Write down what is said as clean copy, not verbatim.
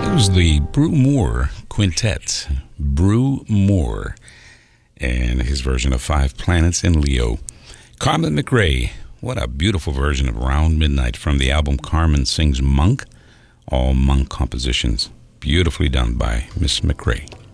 was the Brew Moore Quintet. Brew Moore and his version of Five Planets in Leo. Carmen McRae, what a beautiful version of Round Midnight from the album Carmen Sings Monk. All Monk compositions, beautifully done by Miss McRae.